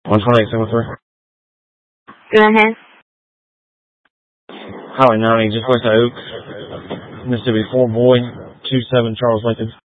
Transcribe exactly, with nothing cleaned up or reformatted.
one twenty-eight seven three. Go ahead. Highway ninety, just west of Oaks, Mississippi four boy, two seven Charles Lincoln.